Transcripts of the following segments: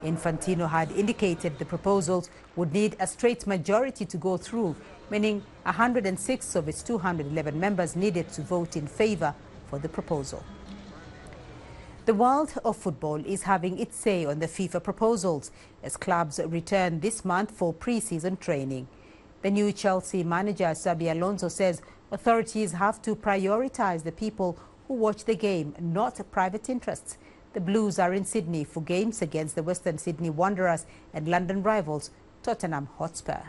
Infantino had indicated the proposals would need a straight majority to go through, meaning 106 of its 211 members needed to vote in favor for the proposal. The world of football is having its say on the FIFA proposals as clubs return this month for pre-season training. The new Chelsea manager, Xabi Alonso, says authorities have to prioritize the people who watch the game, not private interests. The Blues are in Sydney for games against the Western Sydney Wanderers and London rivals Tottenham Hotspur.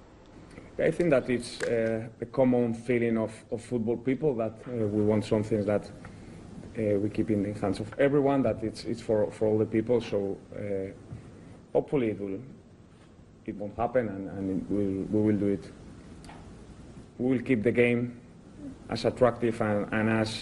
I think that it's a common feeling of football people that we want something that we keep in the hands of everyone, that it's for all the people. So hopefully it won't happen, and we will do it. We will keep the game as attractive and as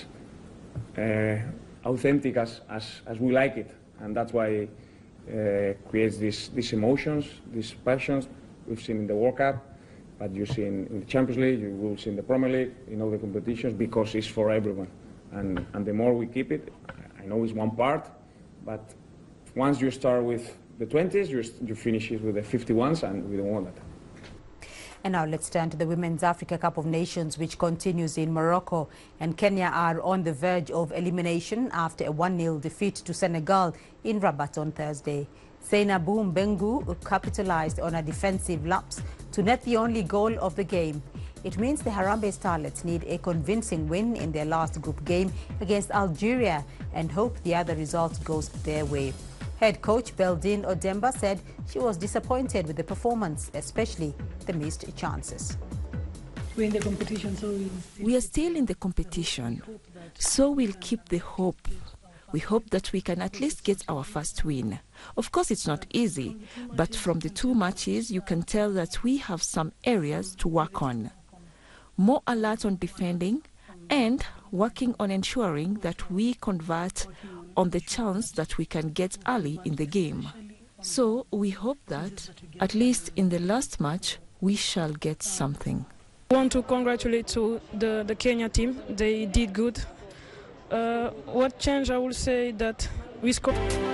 authentic as we like it, and that's why creates these emotions, these passions we've seen in the World Cup, but you see in the Champions League, you will see in the Premier League, in all the competitions, because it's for everyone. And the more we keep it, I know it's one part, but once you start with the 20s, you finish it with the 51s, and we don't want that. And now let's turn to the Women's Africa Cup of Nations, which continues in Morocco. And Kenya are on the verge of elimination after a 1-0 defeat to Senegal in Rabat on Thursday. Seynabou Mbengue capitalized on a defensive lapse to net the only goal of the game. It means the Harambee Starlets need a convincing win in their last group game against Algeria and hope the other result goes their way. Head coach Beldine Odemba said she was disappointed with the performance, especially the missed chances. We're in the competition, so we are still in the competition, so we'll keep the hope. We hope that we can at least get our first win. Of course, it's not easy, but from the two matches, you can tell that we have some areas to work on. More alert on defending and working on ensuring that we convert on the chance that we can get early in the game. So we hope that, at least in the last match, we shall get something. I want to congratulate to the Kenya team. They did good. What changed, I will say that we scored.